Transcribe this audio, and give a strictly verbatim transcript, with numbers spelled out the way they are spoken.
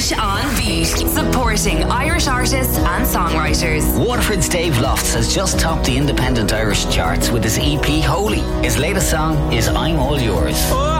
Fresh on Beat, supporting Irish artists and songwriters. Waterford's Dave Lofts has just topped the independent Irish charts with his E P Holy. His latest song is I'm All Yours.